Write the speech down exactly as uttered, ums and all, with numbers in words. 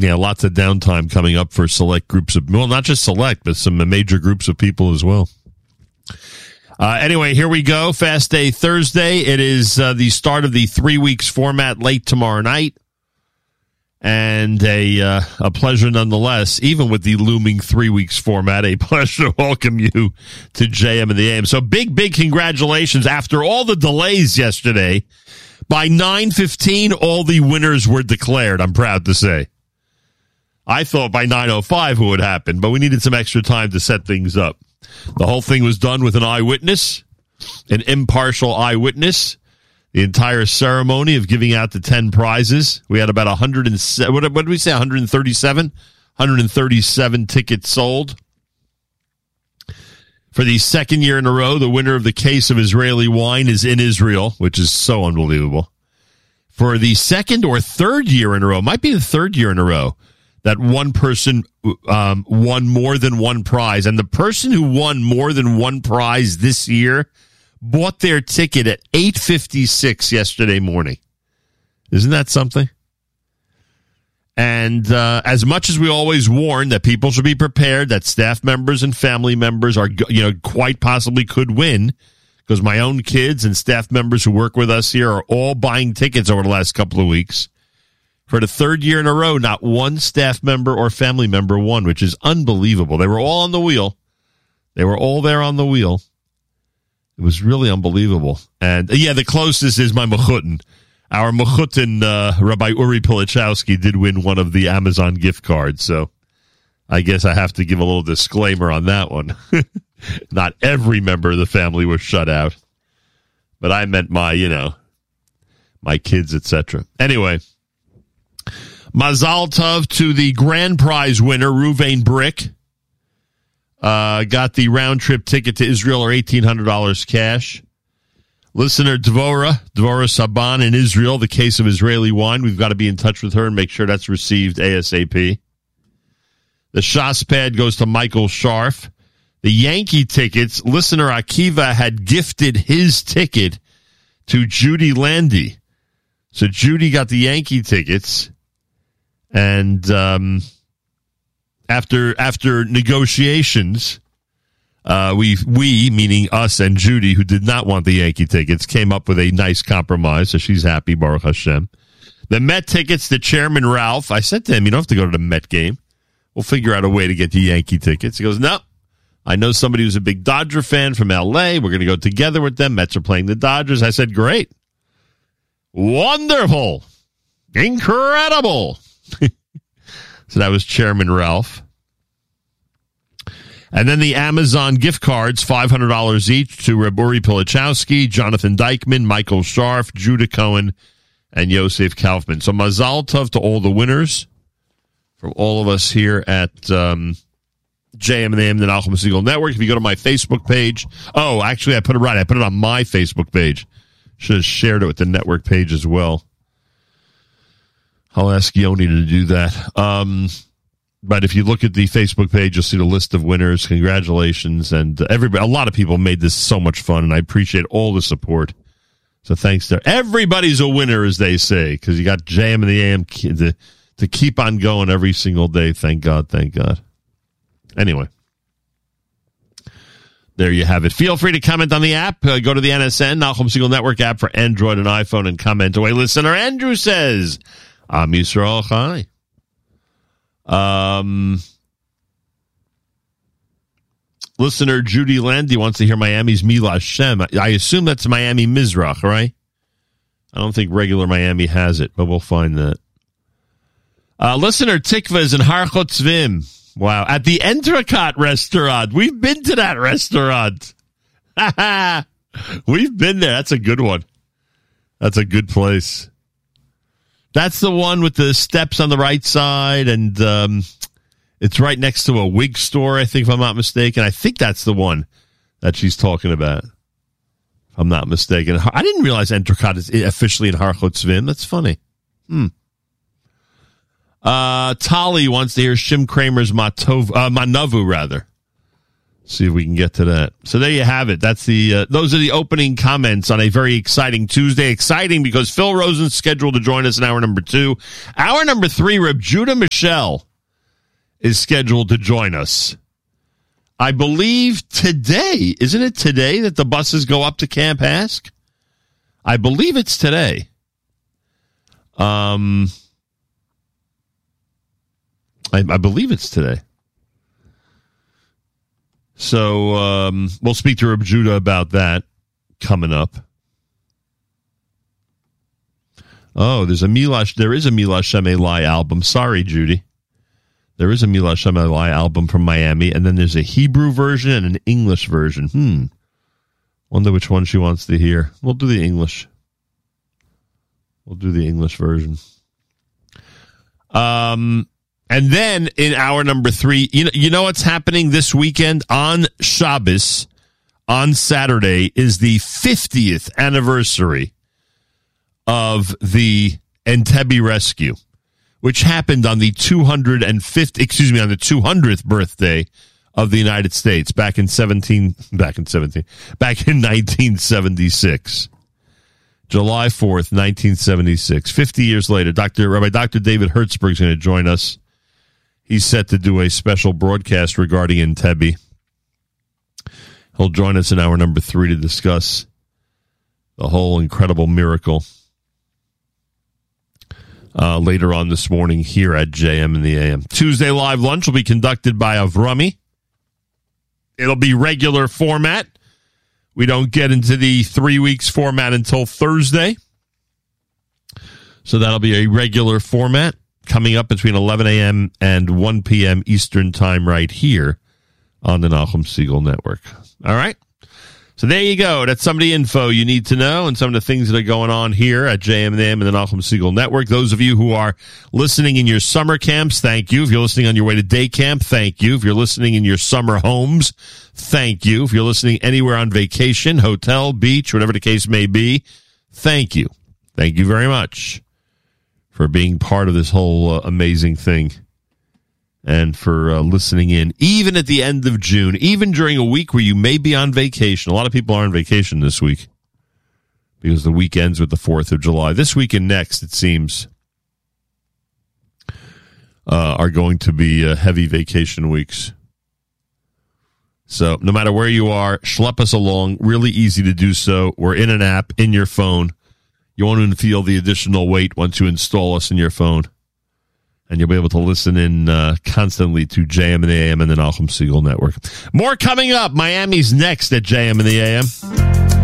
Yeah, lots of downtime coming up for select groups of, well, not just select, but some major groups of people as well. Uh, anyway, here we go. Fast Day Thursday. It is uh, the start of the three weeks format late tomorrow night. And a uh, a pleasure nonetheless, even with the looming three weeks format, a pleasure to welcome you to J M and the A M. So big, big congratulations. After all the delays yesterday, by nine fifteen, all the winners were declared, I'm proud to say. I thought by nine oh five it would happen, but we needed some extra time to set things up. The whole thing was done with an eyewitness, an impartial eyewitness. The entire ceremony of giving out the ten prizes. We had about one hundred seven, what, what did we say, one hundred thirty-seven? one hundred thirty-seven tickets sold. For the second year in a row, the winner of the case of Israeli wine is in Israel, which is so unbelievable. For the second or third year in a row, might be the third year in a row, that one person um, won more than one prize. And the person who won more than one prize this year bought their ticket at eight fifty-six yesterday morning. Isn't that something? And uh, as much as we always warn that people should be prepared, that staff members and family members are, you know, quite possibly could win, because my own kids and staff members who work with us here are all buying tickets over the last couple of weeks. For the third year in a row, not one staff member or family member won, which is unbelievable. They were all on the wheel. They were all there on the wheel. It was really unbelievable. And, uh, yeah, the closest is my Mechutin. Our Mechutin, uh, Rabbi Uri Pilichowski, did win one of the Amazon gift cards. So I guess I have to give a little disclaimer on that one. Not every member of the family was shut out. But I meant my, you know, my kids, et cetera. Anyway, Mazal Tov to the grand prize winner, Ruvain Brick. Uh, got the round-trip ticket to Israel, or eighteen hundred dollars cash. Listener Dvorah, Dvorah Saban in Israel, the case of Israeli wine. We've got to be in touch with her and make sure that's received ASAP. The Shas pad goes to Michael Scharf. The Yankee tickets, listener Akiva had gifted his ticket to Judy Landy. So Judy got the Yankee tickets, and um After after negotiations, uh, we, we, meaning us and Judy, who did not want the Yankee tickets, came up with a nice compromise, so she's happy, Baruch Hashem. The Met tickets, the chairman, Ralph, I said to him, you don't have to go to the Met game. We'll figure out a way to get the Yankee tickets. He goes, no, I know somebody who's a big Dodger fan from L A. We're going to go together with them. Mets are playing the Dodgers. I said, great. Wonderful. Incredible. So that was Chairman Ralph. And then the Amazon gift cards, five hundred dollars each, to Reburi Pilichowski, Jonathan Dykman, Michael Scharf, Judah Cohen, and Yosef Kaufman. So Mazal Tov to all the winners from all of us here at um, J M and the A M, the Nachum Segal Network. If you go to my Facebook page, oh, actually, I put it right. I put it on my Facebook page. Should have shared it with the network page as well. I'll ask Yoni to do that. Um, but if you look at the Facebook page, you'll see the list of winners. Congratulations. And everybody, a lot of people made this so much fun, and I appreciate all the support. So thanks to everybody's a winner, as they say, because you got J M and the A M to, to keep on going every single day. Thank God, thank God. Anyway, there you have it. Feel free to comment on the app. Uh, go to the N S N, Nachum Segal Network app for Android and iPhone, and comment away. Listener Andrew says, Am Yisrael Chai. Um, listener Judy Landy wants to hear Miami's Mila Shem. I assume that's Miami Mizrach, right? I don't think regular Miami has it, but we'll find that. Uh, listener Tikva is in Har Chotzvim. Wow. At the Entrecot restaurant. We've been to that restaurant. We've been there. That's a good one. That's a good place. That's the one with the steps on the right side, and um, it's right next to a wig store, I think, if I'm not mistaken. I think that's the one that she's talking about, if I'm not mistaken. I didn't realize Entrecot is officially in Har Chotzvim. That's funny. Hmm. Uh, Tali wants to hear Shim Kramer's Matov, uh, Manavu, rather. See if we can get to that. So there you have it. That's the uh, those are the opening comments on a very exciting Tuesday. Exciting because Phil Rosen's scheduled to join us in hour number two. Hour number three, Reb Judah Michelle is scheduled to join us. I believe today, isn't it today that the buses go up to Camp Hask? I believe it's today. Um, I, I believe it's today. So um, we'll speak to Reb Judah about that coming up. Oh, there's a Milash. There is a Milash Shemelai album. Sorry, Judy. There is a Milash Shemelai album from Miami, and then there's a Hebrew version and an English version. Hmm. Wonder which one she wants to hear. We'll do the English. We'll do the English version. Um. And then in hour number three, you know, you know what's happening this weekend on Shabbos, on Saturday, is the fiftieth anniversary of the Entebbe rescue, which happened on the two hundred fiftieth, excuse me, on the two hundredth birthday of the United States back in seventeen, back in seventeen, back in nineteen seventy-six. July fourth, nineteen seventy-six. fifty years later, Doctor Rabbi Doctor David Hertzberg is going to join us. He's set to do a special broadcast regarding Entebbe. He'll join us in hour number three to discuss the whole incredible miracle uh, later on this morning here at J M in the A M. Tuesday Live Lunch will be conducted by Avrami. It'll be regular format. We don't get into the three weeks format until Thursday. So that'll be a regular format coming up between eleven a.m. and one p.m. Eastern time right here on the Nachum Segal Network. All right? So there you go. That's some of the info you need to know and some of the things that are going on here at J M and the A M and the Nachum Segal Network. Those of you who are listening in your summer camps, thank you. If you're listening on your way to day camp, thank you. If you're listening in your summer homes, thank you. If you're listening anywhere on vacation, hotel, beach, whatever the case may be, thank you. Thank you very much for being part of this whole uh, amazing thing and for uh, listening in, even at the end of June, even during a week where you may be on vacation. A lot of people are on vacation this week because the week ends with the fourth of July. This week and next, it seems, uh, are going to be uh, heavy vacation weeks. So no matter where you are, schlep us along. Really easy to do so. We're in an app, in your phone. You won't even feel the additional weight once you install us in your phone. And you'll be able to listen in uh, constantly to J M and the A M and the Nachum Segal Network. More coming up. Miami's next at J M and the A M.